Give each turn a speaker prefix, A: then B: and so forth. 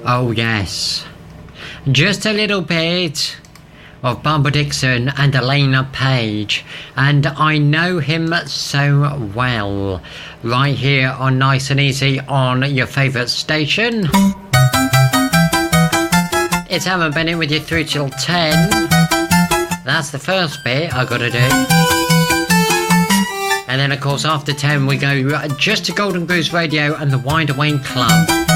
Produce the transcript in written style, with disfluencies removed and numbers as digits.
A: Oh yes, just a little bit of Barbara Dixon and Elena Page, and I know him so well, right here on Nice and Easy on your favourite station. It's Alan Bennett with you through till 10. That's the first bit I gotta do. And then of course after 10 we go just to Golden Grooves Radio and the Wide Awake Club.